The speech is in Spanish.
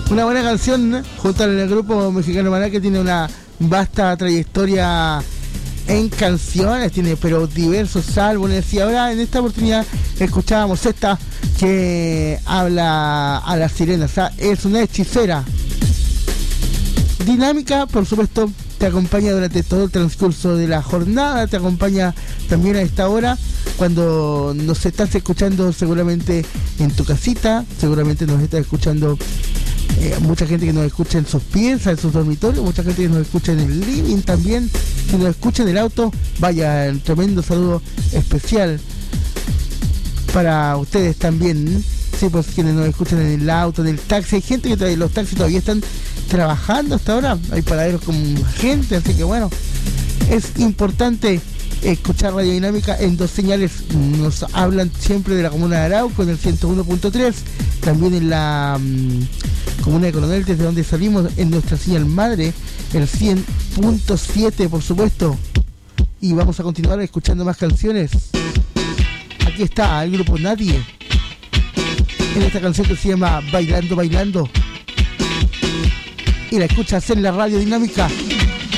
Una buena canción junto al grupo mexicano Maná, que tiene una vasta trayectoria en canciones, tiene pero diversos álbumes. Y ahora en esta oportunidad escuchábamos esta que habla a las sirenas. O sea, es una hechicera dinámica, por supuesto. Te acompaña durante todo el transcurso de la jornada, te acompaña también a esta hora, cuando nos estás escuchando seguramente en tu casita, seguramente nos estás escuchando, mucha gente que nos escucha en sus piezas, en sus dormitorios, mucha gente que nos escucha en el living también, que nos escucha en el auto. Vaya, un tremendo saludo especial para ustedes también. Sí, pues quienes nos escuchan en el auto, en el taxi. Hay gente que los taxis todavía están trabajando hasta ahora, hay paraderos con gente, así que bueno, es importante escuchar Radio Dinámica en dos señales. Nos hablan siempre de la comuna de Arauco en el 101.3, también en la comuna de Coronel, desde donde salimos, en nuestra señal madre, el 100.7, por supuesto. Y vamos a continuar escuchando más canciones. Aquí está el grupo Nadie, en esta canción que se llama Bailando, Bailando, y la escuchas en la Radio Dinámica.